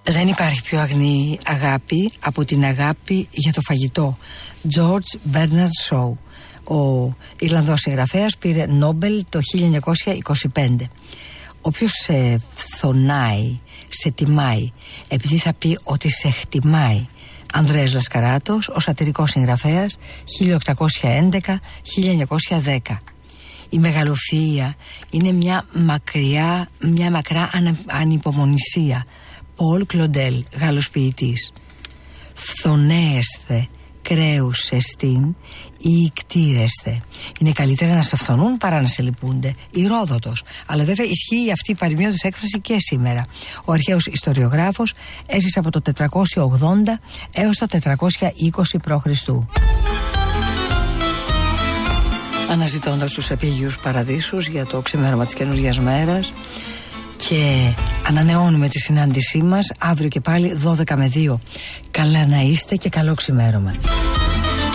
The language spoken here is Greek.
Δεν υπάρχει πιο αγνή αγάπη από την αγάπη για το φαγητό. George Bernard Shaw. Ο Ιρλανδός συγγραφέας πήρε Νόμπελ το 1925. Όποιος σε φθονάει, σε τιμάει, επειδή θα πει ότι σε χτιμάει. Ανδρέας Λασκαράτος, ο σατυρικός συγγραφέας, 1811-1910. Η μεγαλοφυΐα είναι μια μακρά ανυπομονησία. Πολ Κλοντέλ, Γάλλος ποιητής. Φθονέεσθε, κρέους εστίν ή κτήρεσθε. Είναι καλύτερα να σε φθονούν παρά να σε λυπούνται. Ηρόδοτος. Αλλά βέβαια ισχύει αυτή η παροιμιώδης έκφραση και σήμερα. Ο αρχαίος ιστοριογράφος έζησε από το 480 έως το 420 π.Χ. Αναζητώντας τους επίγειους παραδείσους για το ξημέρωμα της καινούργιας μέρας, και ανανεώνουμε τη συνάντησή μας αύριο και πάλι 12 με 2. Καλά να είστε και καλό ξημέρωμα.